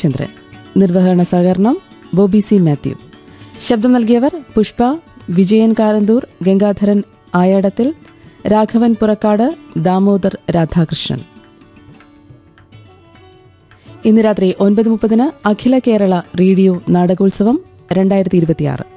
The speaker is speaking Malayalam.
രവിചന്ദ്രൻ. നിർവഹണ സഹകരണം ബോബി സി മാത്യു. ശബ്ദം നൽകിയവർ പുഷ്പ, വിജയൻ കാരന്തൂർ, ഗംഗാധരൻ ആയാടത്തിൽ, രാഘവൻ പുറക്കാട്, ദാമോദർ രാധാകൃഷ്ണൻ. ഇന്ന് രാത്രി 9:30 അഖില കേരള റേഡിയോ നാടകോത്സവം 2026.